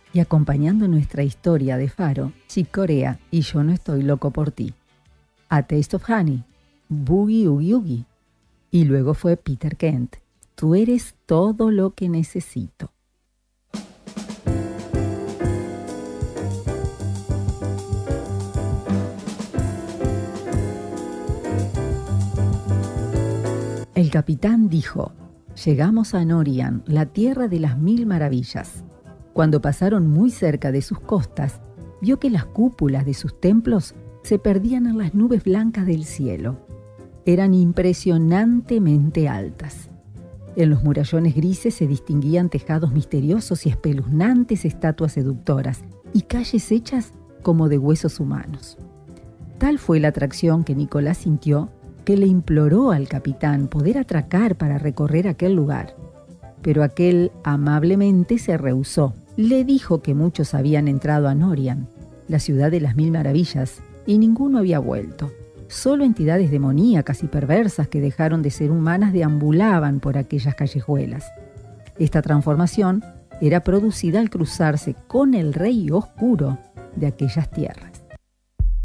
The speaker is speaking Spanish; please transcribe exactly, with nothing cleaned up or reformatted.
y acompañando nuestra historia de Faro, Chick Corea y Yo no estoy loco por ti. A Taste of Honey, Boogie Oogie Oogie. Y luego fue Peter Kent, Tú eres todo lo que necesito. El capitán dijo: llegamos a Norian, la tierra de las mil maravillas. Cuando pasaron muy cerca de sus costas, vio que las cúpulas de sus templos se perdían en las nubes blancas del cielo. Eran impresionantemente altas. En los murallones grises se distinguían tejados misteriosos y espeluznantes estatuas seductoras y calles hechas como de huesos humanos. Tal fue la atracción que Nicolás sintió que le imploró al capitán poder atracar para recorrer aquel lugar. Pero aquel amablemente se rehusó. Le dijo que muchos habían entrado a Norian, la ciudad de las mil maravillas, y ninguno había vuelto. Solo entidades demoníacas y perversas que dejaron de ser humanas deambulaban por aquellas callejuelas. Esta transformación era producida al cruzarse con el rey oscuro de aquellas tierras.